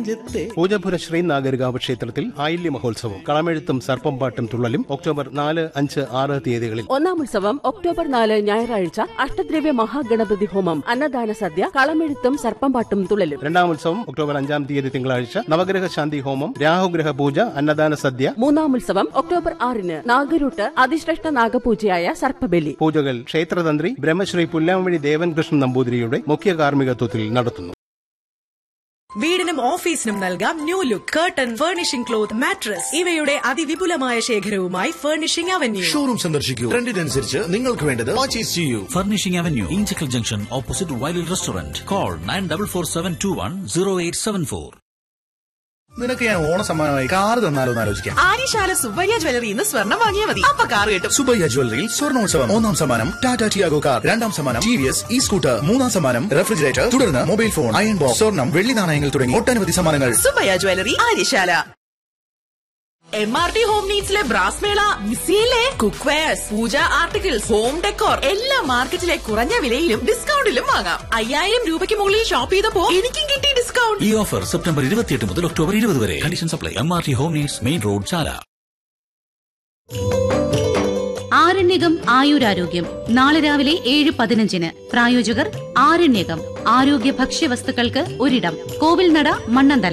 പൂജപ്പുര ശ്രീനാഗരികാവ് ക്ഷേത്രത്തിൽ ആയില്യ മഹോത്സവം കളമെഴുത്തും സർപ്പംപാട്ടും തുള്ളലും ഒക്ടോബർ 4, 5, 6 തീയതികളിൽ. ഒന്നാം ഉത്സവം ഒക്ടോബർ 4 ഞായറാഴ്ച അഷ്ടദ്രവ്യ മഹാഗണപതി ഹോമം, അന്നദാന സദ്യ, കളമെഴുത്തും സർപ്പംപാട്ടും തുള്ളലും. രണ്ടാം ഉത്സവം ഒക്ടോബർ 5 തീയതി തിങ്കളാഴ്ച നവഗ്രഹ ശാന്തി ഹോമം, രാഹുഗ്രഹ പൂജ, അന്നദാന സദ്യ. മൂന്നാം ഉത്സവം ഒക്ടോബർ 6 നാഗരൂട്ട് അതിശ്രേഷ്ഠ നാഗപൂജയായ സർപ്പബലി. പൂജകൾ ക്ഷേത്രതന്ത്രി ബ്രഹ്മശ്രീ പുല്ലാമണി ദേവൻ കൃഷ്ണൻ നമ്പൂതിരിയുടെ മുഖ്യ കാർമ്മികത്വത്തിൽ നടത്തുന്നു. വീടിനും ഓഫീസിനും നൽകാം new look. Curtain, furnishing cloth, mattress ഇവയുടെ അതിവിപുലമായ ശേഖരവുമായി ഫർണിഷിംഗ് അവന്യൂ. ഷോറൂം സന്ദർശിക്കൂ. ട്രെൻഡിനനുസരിച്ച് നിങ്ങൾക്ക് വേണ്ടത് പർച്ചേസ് ചെയ്യൂ. Furnishing avenue, Inchakkal junction, opposite വൈലിൽ restaurant. Call 9447210874. നിനക്ക് ഞാൻ ഓണസമ്മാനമായി കാർ തന്നാലോന്ന് ആലോചിക്കാം. ആര്യശാല സുബ്ബയ്യ ജ്വല്ലറി ഇന്ന് സ്വർണ്ണം വാങ്ങിയാൽ മതി, അപ്പൊ കാർ കിട്ടും. സുബ്ബയ്യ ജ്വല്ലറിയിൽ സ്വർണ്ണോത്സവം. ഒന്നാം സമ്മാനം ടാറ്റ ടിയാഗോ കാർ, രണ്ടാം സമ്മാനം TVS ഇ സ്കൂട്ടർ, മൂന്നാം സമ്മാനം റെഫ്രിജറേറ്റർ, തുടർന്ന് മൊബൈൽ ഫോൺ, അയൺ ബോക്സ്, സ്വർണ്ണം, വെള്ളി നാണയങ്ങൾ തുടങ്ങി ഒട്ടനവധി സമ്മാനങ്ങൾ. Subbaiah jewellery, Aryasala. MRT home നീഡ്സിലെ brass മേള മിസ്സിയിലെ കുക്ക് വെയർസ്, പൂജ ആർട്ടിക്കിൾസ്, ഹോം ഡെക്കോർ എല്ലാം മാർക്കറ്റിലെ കുറഞ്ഞ വിലയിലും ഡിസ്കൗണ്ടിലും വാങ്ങാം. 5000 രൂപയ്ക്ക് മുകളിൽ ഷോപ്പ് ചെയ്തപ്പോ എനിക്കും കിട്ടി ഡിസ്കൗണ്ട്. ഈ ഓഫർ സെപ്റ്റംബർ 28 മുതൽ ഒക്ടോബർ 20 വരെ. Condition supply. MRT home needs, main road, ചാല. ആരണ്യകം ആയുരാരോഗ്യം നാളെ രാവിലെ 7:15. പ്രായോജകർ ആരണ്യകം ആരോഗ്യ ഭക്ഷ്യവസ്തുക്കൾക്ക് ഒരിടം, കോവിൽനട, മണ്ണന്തല.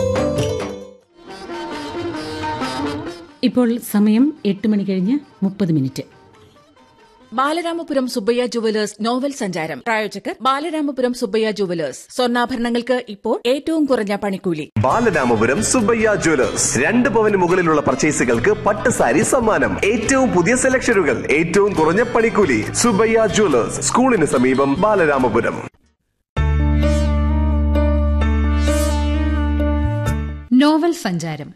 ഇപ്പോൾ സമയം 8:30. ബാലരാമപുരം സുബ്ബയ്യ ജുവലേഴ്സ് നോവൽ സഞ്ചാരം. പ്രായോജകർ ബാലരാമപുരം സുബ്ബയ്യ ജുവലേഴ്സ്. സ്വർണ്ണാഭരണങ്ങൾക്ക് ഇപ്പോൾ ഏറ്റവും കുറഞ്ഞ പണിക്കൂലി. ബാലരാമപുരം സുബ്ബയ്യ ജുവലേഴ്സ്. 2 പവന് മുകളിലുള്ള പർച്ചേസുകൾക്ക് പട്ട് സാരി സമ്മാനം. ഏറ്റവും പുതിയ സെലക്ഷനുകൾ, ഏറ്റവും കുറഞ്ഞ പണിക്കൂലി. സുബ്ബയ്യ ജുവലേഴ്സ്, സ്കൂളിന് സമീപം, ബാലരാമപുരം. നോവൽ സഞ്ചാരം.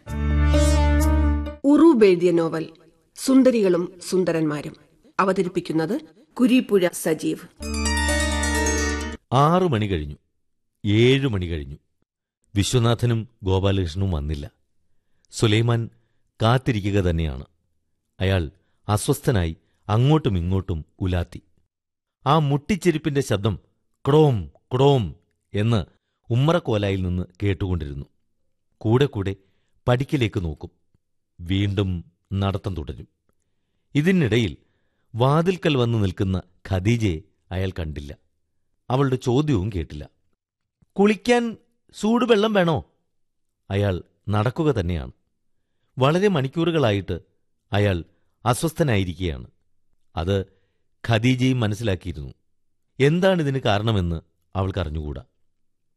ഉറൂബ് എഴുതിയ നോവൽ സുന്ദരികളും സുന്ദരന്മാരും. അവതരിപ്പിക്കുന്നത് കുരീപ്പുഴ സജീവ്. 6 മണി കഴിഞ്ഞു. 7 മണി കഴിഞ്ഞു. വിശ്വനാഥനും ഗോപാലകൃഷ്ണനും വന്നില്ല. സുലൈമാൻ കാത്തിരിക്കുക തന്നെയാണ്. അയാൾ അസ്വസ്ഥനായി അങ്ങോട്ടും ഇങ്ങോട്ടും ഉലാത്തി. ആ മുട്ടിച്ചെരുപ്പിന്റെ ശബ്ദം ക്ടോം ക്ടോം എന്ന് ഉമ്മറക്കോലായിൽ നിന്ന് കേട്ടുകൊണ്ടിരുന്നു. കൂടെ കൂടെ പടിക്കലേക്ക് നോക്കും. വീണ്ടും നടത്തം തുടരും. ഇതിനിടയിൽ വാതിൽക്കൽ വന്നു നിൽക്കുന്ന ഖദീജയെ അയാൾ കണ്ടില്ല. അവളുടെ ചോദ്യവും കേട്ടില്ല. കുളിക്കാൻ ചൂടുവെള്ളം വേണോ? അയാൾ നടക്കുക തന്നെയാണ്. വളരെ മണിക്കൂറുകളായിട്ട് അയാൾ അസ്വസ്ഥനായിരിക്കുകയാണ്. അത് ഖദീജയും മനസ്സിലാക്കിയിരുന്നു. എന്താണിതിന് കാരണമെന്ന് അവൾക്കറിഞ്ഞുകൂടാ.